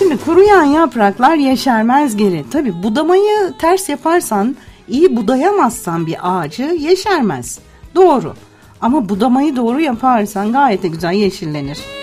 Şimdi kuruyan yapraklar yeşermez geri. Tabii budamayı ters yaparsan, iyi budayamazsan bir ağacı yeşermez. Doğru. Ama budamayı doğru yaparsan gayet de güzel yeşillenir.